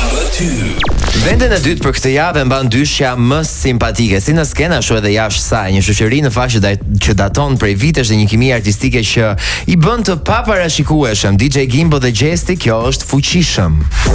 Vendin e dytë për këtë javë mban dyshja më simpatike, si në skena ashtu edhe jashtë saj, një shoqëri në faqe që daton prej vitesh dhe një kimi artistike që i bën të paparashikueshëm DJ Gimbo dhe Gjesti, kjo është fuqishëm.